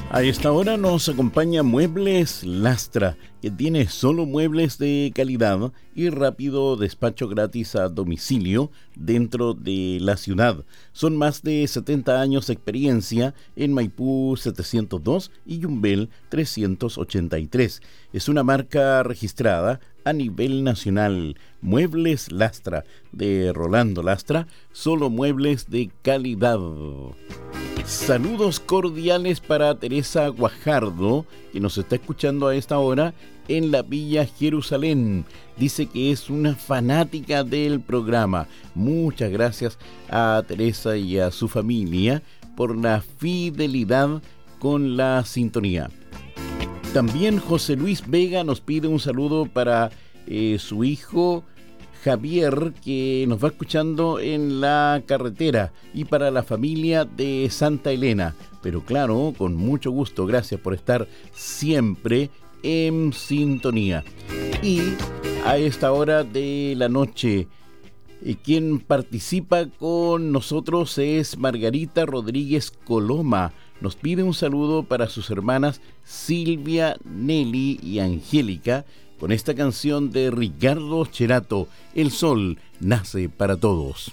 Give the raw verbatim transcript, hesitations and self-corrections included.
A esta hora nos acompaña Muebles Lastra, que tiene solo muebles de calidad y rápido despacho gratis a domicilio dentro de la ciudad. Son más de setenta años de experiencia en Maipú setecientos dos y Yumbel trescientos ochenta y tres. Es una marca registrada a nivel nacional. Muebles Lastra, de Rolando Lastra, solo muebles de calidad. Saludos cordiales para Teresa Guajardo, que nos está escuchando a esta hora en la Villa Jerusalén. Dice que es una fanática del programa. Muchas gracias a Teresa y a su familia por la fidelidad con la sintonía. También José Luis Vega nos pide un saludo para eh, su hijo Javier, que nos va escuchando en la carretera, y para la familia de Santa Elena. Pero claro, con mucho gusto, gracias por estar siempre en sintonía. Y a esta hora de la noche, eh, quien participa con nosotros es Margarita Rodríguez Coloma. Nos pide un saludo para sus hermanas Silvia, Nelly y Angélica, con esta canción de Ricardo Cherato, El sol nace para todos.